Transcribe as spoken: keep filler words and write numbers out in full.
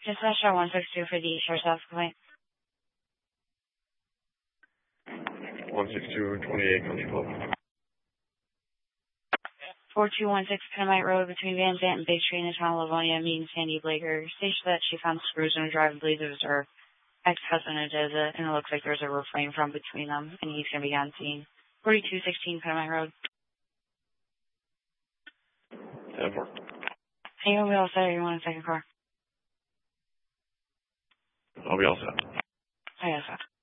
Dispatch at one six two for the sheriff's office complaint. one six two, twenty-eight Country Club. four two one six Penamite Road between Van Zant and Big Tree in the town of Livonia, meeting Sandy Blaker. States that she found screws in her driver, believes it was her ex-husband who does it, and it looks like there's a refrain from between them, and he's going to be on scene. forty-two sixteen Penamite Road. ten four. Hey, you'll be all set, or you want a second car? I'll be all set. I guess so.